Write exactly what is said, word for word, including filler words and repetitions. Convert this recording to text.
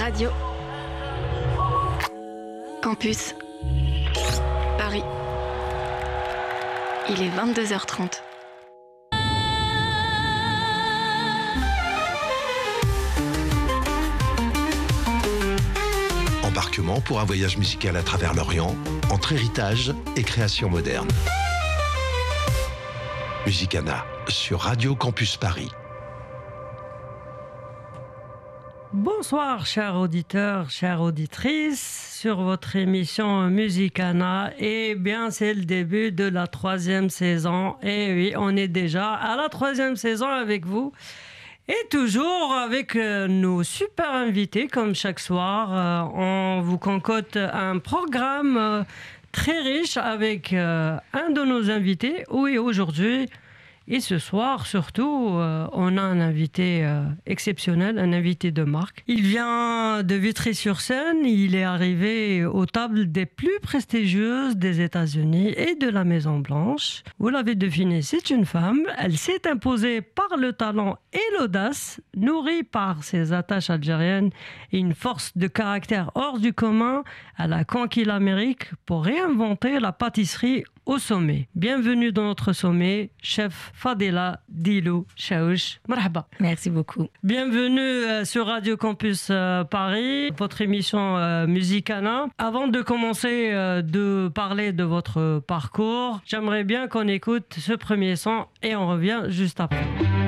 Radio Campus Paris. Il est vingt-deux heures trente. Embarquement pour un voyage musical à travers l'Orient, entre héritage et création moderne. Musicana sur Radio Campus Paris. Bonsoir chers auditeurs, chères auditrices, sur votre émission Musicana. Et bien c'est le début de la troisième saison. Et oui, on est déjà à la troisième saison avec vous. Et toujours avec euh, nos super invités, comme chaque soir, euh, on vous concocte un programme euh, très riche avec euh, un de nos invités. Oui, aujourd'hui et ce soir, surtout, euh, on a un invité euh, exceptionnel, un invité de marque. Il vient de Vitry-sur-Seine, il est arrivé aux tables des plus prestigieuses des États-Unis et de la Maison-Blanche. Vous l'avez deviné, c'est une femme. Elle s'est imposée par le talent et l'audace, nourrie par ses attaches algériennes et une force de caractère hors du commun. Elle a conquis l'Amérique pour réinventer la pâtisserie au sommet. Bienvenue dans notre sommet, chef Fadela Dilou Chaouch. Marhaba. Merci beaucoup. Bienvenue euh, sur Radio Campus euh, Paris, votre émission euh, Musicana. Avant de commencer euh, de parler de votre parcours, j'aimerais bien qu'on écoute ce premier son et on revient juste après.